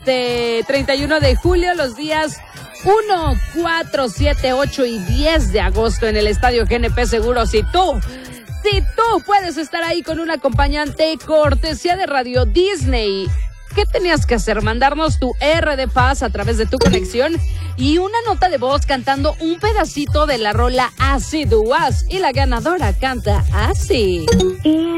31 de julio, los días 1, 4, 7, 8 y 10 de agosto en el Estadio GNP Seguros. Si tú puedes estar ahí con un acompañante, cortesía de Radio Disney. ¿Qué tenías que hacer? Mandarnos tu R de paz a través de tu conexión y una nota de voz cantando un pedacito de la rola Así Du Was. Y la ganadora canta así.